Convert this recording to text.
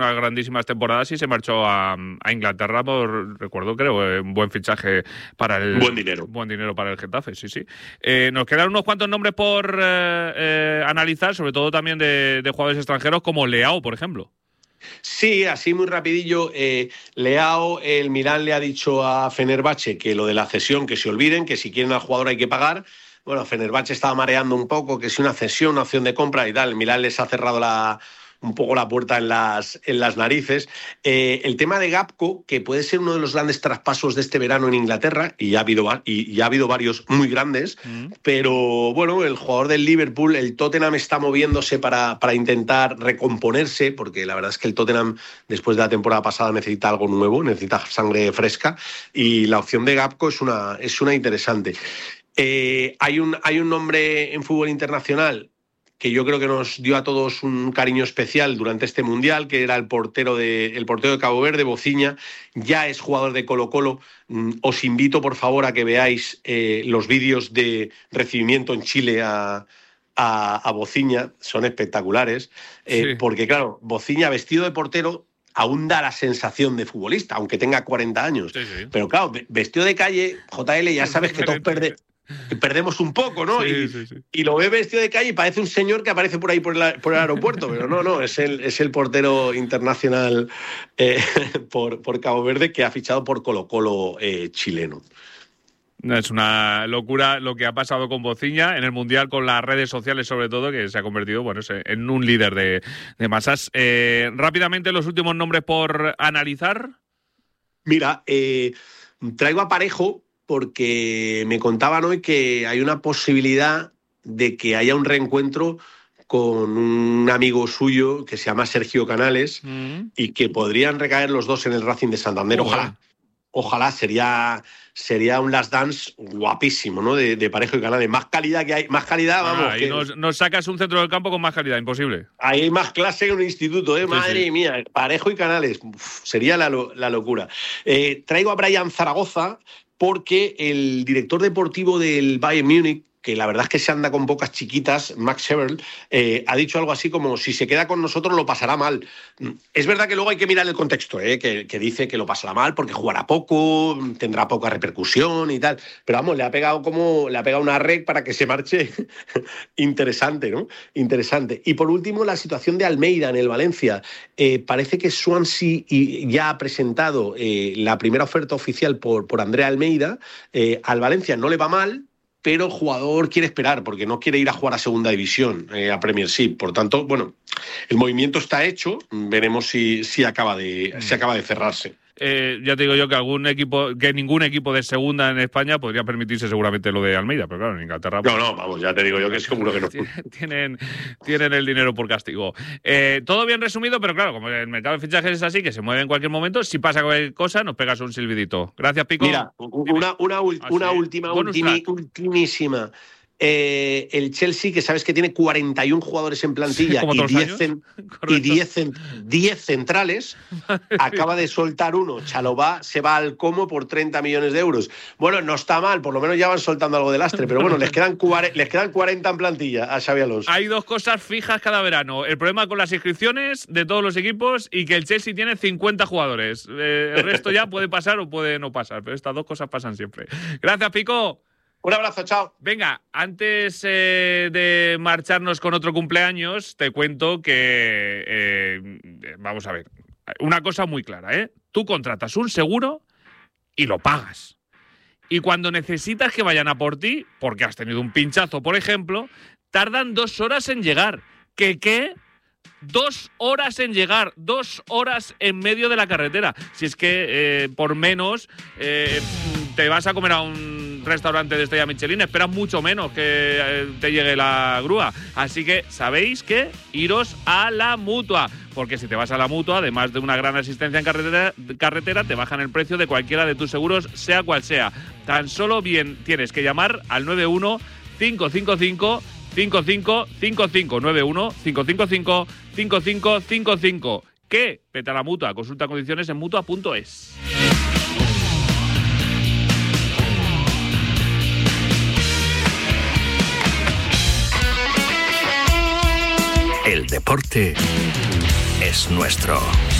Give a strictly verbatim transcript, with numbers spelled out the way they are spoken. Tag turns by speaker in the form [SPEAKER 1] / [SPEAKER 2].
[SPEAKER 1] unas grandísimas temporadas y se marchó a, a Inglaterra por, recuerdo, creo, un buen fichaje para el...
[SPEAKER 2] Buen dinero.
[SPEAKER 1] Buen dinero para el Getafe, sí, sí. Eh, nos quedan unos cuantos nombres por eh, eh, analizar, sobre todo también de, de jugadores extranjeros como Leao, por ejemplo.
[SPEAKER 2] Sí, así muy rapidillo. Eh, Leao, el Milán le ha dicho a Fenerbahce que lo de la cesión, que se olviden, que si quieren al jugador hay que pagar. Bueno, Fenerbahce estaba mareando un poco, que si una cesión, una opción de compra y tal. El Milán les ha cerrado la... un poco la puerta en las, en las narices. Eh, el tema de Gakpo, que puede ser uno de los grandes traspasos de este verano en Inglaterra, y ya ha habido, y, y ha habido varios muy grandes, mm. pero bueno, el jugador del Liverpool, el Tottenham está moviéndose para, para intentar recomponerse, porque la verdad es que el Tottenham, después de la temporada pasada, necesita algo nuevo, necesita sangre fresca, y la opción de Gakpo es una, es una interesante. Eh, hay, un, hay un nombre en fútbol internacional que yo creo que nos dio a todos un cariño especial durante este Mundial, que era el portero de, el portero de Cabo Verde, Bocinha, ya es jugador de Colo-Colo. Os invito, por favor, a que veáis eh, los vídeos de recibimiento en Chile a, a, a Bocinha, son espectaculares, eh, sí. porque claro, Bocinha vestido de portero aún da la sensación de futbolista, aunque tenga cuarenta años, sí, sí. pero claro, vestido de calle, J L, ya sabes que todos perdemos. Perdemos un poco, ¿no? Sí, y, sí, sí. y lo ve vestido de calle y parece un señor que aparece por ahí por el, por el aeropuerto, pero no, no, es el, es el portero internacional eh, por, por Cabo Verde que ha fichado por Colo-Colo eh, chileno.
[SPEAKER 1] Es una locura lo que ha pasado con Bocinha en el Mundial, con las redes sociales sobre todo, que se ha convertido, bueno, en un líder de, de masas. Eh, rápidamente, los últimos nombres por analizar.
[SPEAKER 2] Mira, eh, traigo a Parejo, porque me contaban hoy que hay una posibilidad de que haya un reencuentro con un amigo suyo que se llama Sergio Canales mm. y que podrían recaer los dos en el Racing de Santander. Uh-huh. Ojalá, ojalá, sería, sería un last dance guapísimo, ¿no? De, de Parejo y Canales. Más calidad que hay, más calidad, vamos.
[SPEAKER 1] Ah,
[SPEAKER 2] que...
[SPEAKER 1] y nos, nos sacas un centro del campo con más calidad, imposible.
[SPEAKER 2] Ahí hay más clase que un instituto, ¿eh?
[SPEAKER 1] Sí,
[SPEAKER 2] Madre
[SPEAKER 1] sí.
[SPEAKER 2] mía, Parejo y Canales. Uf, sería la, la locura. Eh, traigo a Brian Zaragoza, porque el director deportivo del Bayern Múnich, que la verdad es que se anda con pocas chiquitas, Max Eberl, eh, ha dicho algo así como: si se queda con nosotros lo pasará mal. Es verdad que luego hay que mirar el contexto, eh, que, que dice que lo pasará mal porque jugará poco, tendrá poca repercusión y tal, pero vamos, le ha pegado como le ha pegado una rec para que se marche. Interesante, ¿no? Interesante. Y por último, la situación de Almeida en el Valencia. Eh, parece que Swansea ya ha presentado eh, la primera oferta oficial por, por Andrea Almeida. Eh, al Valencia no le va mal, pero el jugador quiere esperar porque no quiere ir a jugar a segunda división, eh, a Premiership. Por tanto, bueno, el movimiento está hecho, veremos si, si, acaba, de, si acaba de cerrarse.
[SPEAKER 1] Eh, ya te digo yo que algún equipo, que ningún equipo de segunda en España podría permitirse seguramente lo de Almeida, pero claro, en Inglaterra...
[SPEAKER 2] No, no, vamos, ya te digo yo que seguro que no.
[SPEAKER 1] Tienen, tienen el dinero por castigo. Eh, todo bien resumido, pero claro, como el mercado de fichajes es así, que se mueve en cualquier momento, si pasa cualquier cosa, nos pegas un silbidito. Gracias, Pico.
[SPEAKER 2] Mira, una, una, una, una ah, sí. última, ultimi, ultimísima. Eh, el Chelsea, que sabes que tiene cuarenta y uno jugadores en plantilla y diez, cen, y diez, cen, diez centrales, acaba de soltar uno. Chalobah se va al Como por treinta millones de euros. Bueno, no está mal, por lo menos ya van soltando algo de lastre, pero bueno, les quedan, les quedan cuarenta en plantilla a Xabi Alonso.
[SPEAKER 1] Hay dos cosas fijas cada verano: el problema con las inscripciones de todos los equipos y que el Chelsea tiene cincuenta jugadores. Eh, el resto ya puede pasar o puede no pasar, pero estas dos cosas pasan siempre. Gracias, Pico.
[SPEAKER 2] Un abrazo, chao.
[SPEAKER 1] Venga, antes eh, de marcharnos con otro cumpleaños, te cuento que, eh, vamos a ver, una cosa muy clara, ¿eh? Tú contratas un seguro y lo pagas. Y cuando necesitas que vayan a por ti, porque has tenido un pinchazo, por ejemplo, tardan dos horas en llegar. ¿Qué qué? Dos horas en llegar, dos horas en medio de la carretera. Si es que eh, por menos eh, te vas a comer a un restaurante de estrella Michelin, esperas mucho menos que eh, te llegue la grúa. Así que sabéis que iros a la Mutua, porque si te vas a la Mutua, además de una gran asistencia en carretera, carretera te bajan el precio de cualquiera de tus seguros, sea cual sea. Tan solo bien tienes que llamar al nueve uno cinco cinco cinco cinco cinco cinco cinco nueve uno cinco cinco cinco cinco cinco cinco cinco. ¿Qué? Vete a la Mutua. Consulta condiciones en mutua punto es.
[SPEAKER 3] El deporte es nuestro.